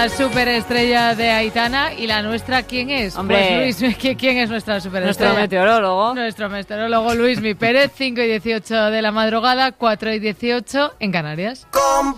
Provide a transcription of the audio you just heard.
la superestrella de Aitana. ¿Y la nuestra quién es? Hombre, pues Luis, ¿quién es nuestra superestrella? Nuestro meteorólogo. Nuestro meteorólogo Luismi Pérez, 5:18 de la madrugada, 4:18 en Canarias.